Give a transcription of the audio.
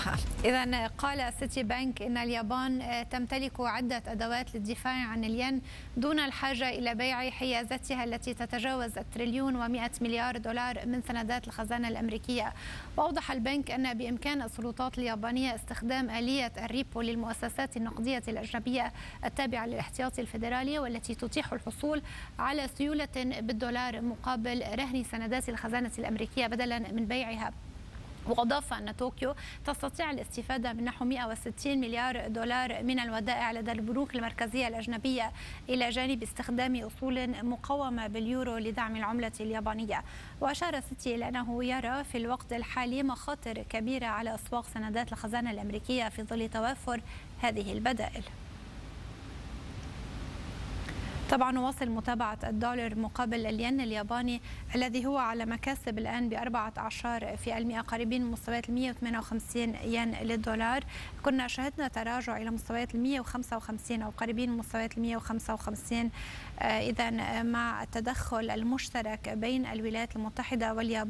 إذا قال سيتي بنك إن اليابان تمتلك عدة أدوات للدفاع عن الين دون الحاجة إلى بيع حيازتها التي تتجاوز $1,100,000,000 من سندات الخزانة الأمريكية. وأوضح البنك أن بإمكان السلطات اليابانية استخدام آلية الريبو للمؤسسات النقدية الأجنبية التابعة للاحتياطي الفيدرالي، والتي تتيح الحصول على سيولة بالدولار مقابل رهن سندات الخزانة الأمريكية بدلا من بيعها. وأضاف أن طوكيو تستطيع الاستفادة من نحو $160 مليار من الودائع لدى البنوك المركزية الأجنبية، إلى جانب استخدام أصول مقومة باليورو لدعم العملة اليابانية. وأشار سيتي إلى أنه يرى في الوقت الحالي مخاطر كبيرة على أسواق سندات الخزانة الأمريكية في ظل توافر هذه البدائل. طبعا نواصل متابعة الدولار مقابل الين الياباني الذي هو على مكاسب الآن ب14%، قريبين من مستويات 158 ين للدولار. كنا شهدنا تراجع إلى مستويات 155 أو قريبين من مستويات 155. إذا مع التدخل المشترك بين الولايات المتحدة واليابان